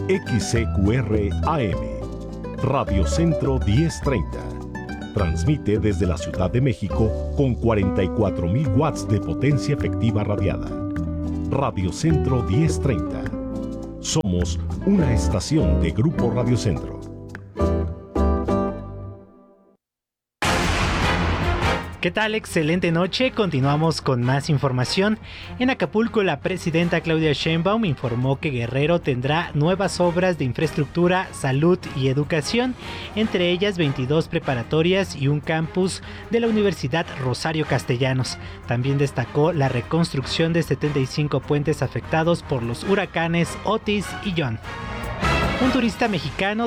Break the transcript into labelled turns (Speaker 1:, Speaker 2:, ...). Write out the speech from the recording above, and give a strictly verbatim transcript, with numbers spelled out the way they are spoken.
Speaker 1: X C Q R A M, Radio Centro diez treinta. Transmite desde la Ciudad de México con cuarenta y cuatro mil watts de potencia efectiva radiada. Radio Centro diez treinta. Somos una estación de Grupo Radio Centro.
Speaker 2: ¿Qué tal? Excelente noche. Continuamos con más información. En Acapulco, la presidenta Claudia Sheinbaum informó que Guerrero tendrá nuevas obras de infraestructura, salud y educación, entre ellas veintidós preparatorias y un campus de la Universidad Rosario Castellanos. También destacó la reconstrucción de setenta y cinco puentes afectados por los huracanes Otis y John. Un turista mexicano